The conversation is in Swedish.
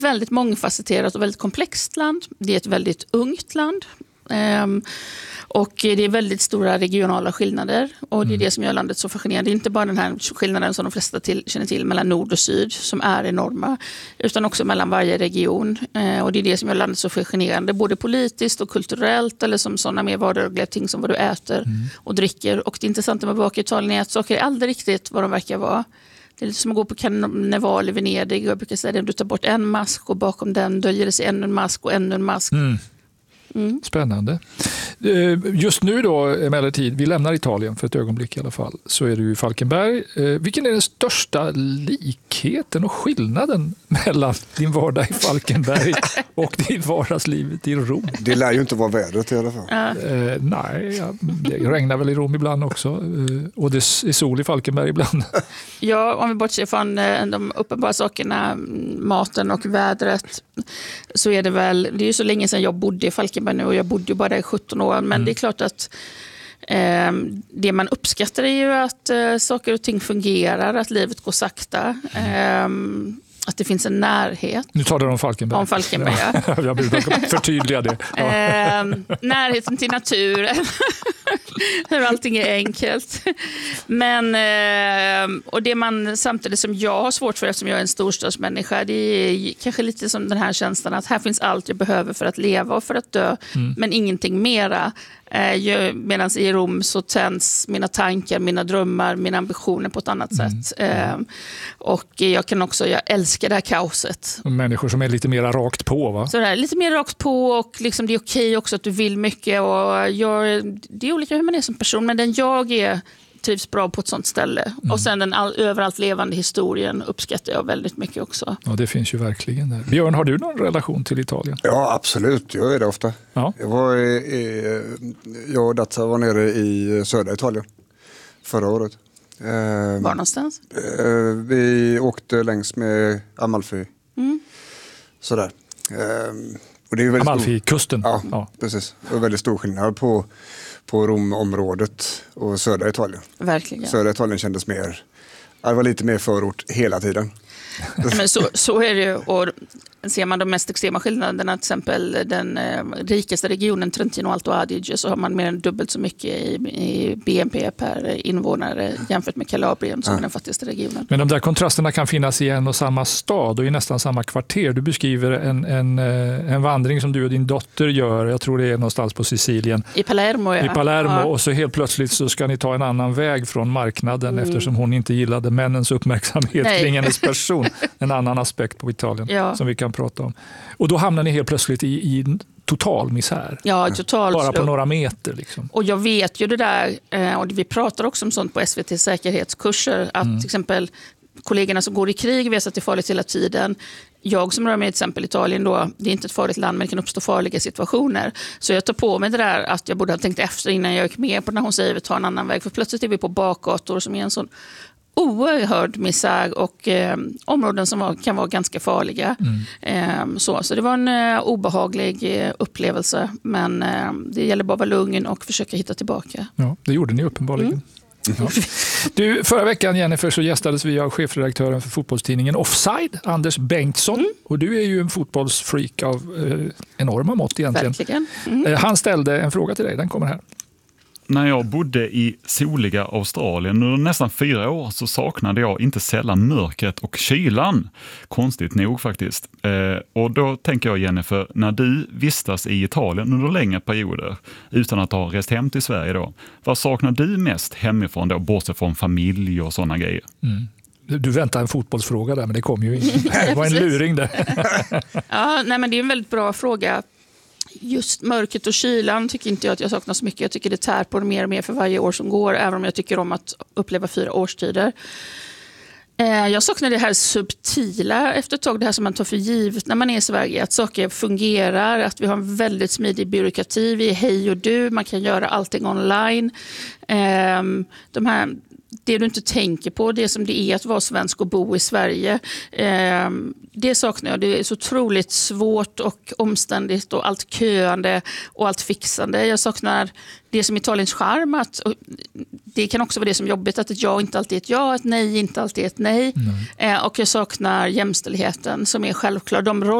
väldigt mångfacetterat och väldigt komplext land. Det är ett väldigt ungt land. Och det är väldigt stora regionala skillnader. Och det är det som gör landet så fascinerande. Det är inte bara den här skillnaden som de flesta känner till mellan nord och syd som är enorma. Utan också mellan varje region. Och det är det som gör landet så fascinerande. Både politiskt och kulturellt. Eller som sådana mer vardagliga ting som vad du äter och dricker. Och det intressanta med att bevaka Italien är att saker är aldrig riktigt vad de verkar vara. Det är lite som att gå på karneval i Venedig. Jag brukar säga att du tar bort en mask och bakom den döljer det sig ännu en mask och ännu en mask. Spännande. Just nu då emellertid, vi lämnar Italien för ett ögonblick i alla fall, så är du i Falkenberg. Vilken är den största likheten och skillnaden mellan din vardag i Falkenberg och ditt vardagsliv i Rom? Det lär ju inte vara vädret i alla fall. Nej, det regnar väl i Rom ibland också. Och det är sol i Falkenberg ibland. Ja, om vi bortser från de uppenbara sakerna, maten och vädret, så är det väl, det är ju så länge sedan jag bodde i Falkenberg nu och jag bodde ju bara där i 17 år, men det är klart att det man uppskattar är ju att saker och ting fungerar, att livet går sakta, att det finns en närhet. Nu talar du om Falkenberg. Om Falkenberg, ja. Jag vill förtydliga det. Ja. Närheten till naturen. Hur allting är enkelt. Men, och det man samtidigt som jag har svårt för, eftersom jag är en storstadsmänniska, det är kanske lite som den här känslan att här finns allt jag behöver för att leva och för att dö, men ingenting mera. Medan i Rom så tänds mina tankar, mina drömmar, mina ambitioner på ett annat sätt. Och jag älskar det här kaoset. Människor som är lite mer rakt på, va? Så det är lite mer rakt på, och liksom det är okej också att du vill mycket. Och det är olika hur man är som person, men den jag är trivs bra på ett sånt ställe. Och sen den överallt levande historien uppskattar jag väldigt mycket också. Ja, det finns ju verkligen där. Björn, har du någon relation till Italien? Ja, absolut. Jag är det ofta. Ja. Jag och Dazza var nere i södra Italien förra året. Var någonstans? Vi åkte längs med Amalfi. Sådär. Och det är Amalfi-kusten. Ja, precis. Det är väldigt stor skillnad på Romområdet och södra Italien. Verkligen. Södra Italien kändes mer, det var lite mer förort hela tiden. Men så är det ju, och ser man de mest extrema skillnaderna, till exempel den rikaste regionen Trentino Alto Adige, så har man mer än dubbelt så mycket i BNP per invånare jämfört med Kalabrien som är den fattigaste regionen. Men de där kontrasterna kan finnas i en och samma stad och i nästan samma kvarter. Du beskriver en vandring som du och din dotter gör, jag tror det är någonstans på Sicilien. I Palermo, ja. I Palermo, och så helt plötsligt så ska ni ta en annan väg från marknaden eftersom hon inte gillade männens uppmärksamhet kring hennes person. En annan aspekt på Italien som vi kan prata om. Och då hamnar ni helt plötsligt i total misär. Ja, total. Bara på några meter. Liksom. Och jag vet ju det där, och vi pratar också om sånt på SVT säkerhetskurser, att till exempel kollegorna som går i krig vet att det är farligt hela tiden. Jag som rör mig i till exempel Italien då, det är inte ett farligt land men det kan uppstå farliga situationer. Så jag tar på mig det där att jag borde ha tänkt efter innan jag gick med på när hon säger att vi tar en annan väg. För plötsligt är vi på bakgator som är en sån oerhörd misär och områden som kan vara ganska farliga. Så det var en obehaglig upplevelse, men det gäller bara att vara lugn och försöka hitta tillbaka. Ja, det gjorde ni uppenbarligen. Ja. Du, förra veckan, Jennifer, så gästades vi av chefredaktören för fotbollstidningen Offside, Anders Bengtsson. Och du är ju en fotbollsfreak av enorma mått egentligen. Verkligen. Han ställde en fråga till dig, den kommer här. När jag bodde i soliga Australien under nästan 4 år så saknade jag inte sällan mörkret och kylan. Konstigt nog faktiskt. Och då tänker jag, Jennifer, när du vistas i Italien under längre perioder utan att ha rest hem till Sverige då, vad saknar du mest hemifrån då, bortsett från familj och sådana grejer? Du väntar en fotbollsfråga där, men det kom ju in. Det var en luring där. Ja, nej, men det är en väldigt bra fråga. Just mörkret och kylan tycker inte jag att jag saknar så mycket. Jag tycker det tär på det mer och mer för varje år som går, även om jag tycker om att uppleva 4 årstider. Jag saknar det här subtila efter ett tag, det här som man tar för givet när man är i Sverige, att saker fungerar, att vi har en väldigt smidig byråkrati, vi är hej och du, man kan göra allting online. De här det du inte tänker på, det som det är att vara svensk och bo i Sverige. Det saknar jag. Det är så otroligt svårt och omständigt och allt köande och allt fixande. Jag saknar det som Italiens charm, att det kan också vara det som är jobbigt, att ett ja inte alltid är ett ja, ett nej inte alltid är ett nej. Och jag saknar jämställdheten som är självklar. De